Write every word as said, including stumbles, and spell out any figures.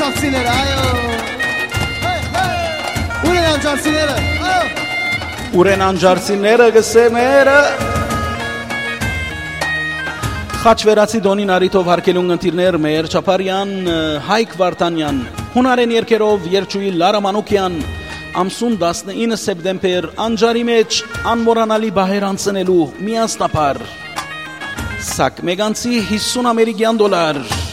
անջարսիները, այո։ Ուր են անջարսիները, այո։ Ուր են անջարսիները գսեմերը։ Խաչվերացի Դոնին Արիթով հարկելուն ընտիրներ Մեեր Չապարյան, Հայկ Վարդանյան, հունարեն երկերով Երջուի Լարա Մանուկյան, ամսուն տասնինը սեպտեմբեր անջարի մեջ անմորանալի բահեր անցնելու միասնապար Սակ մեգանցի հիսուն ամերիկյան դոլար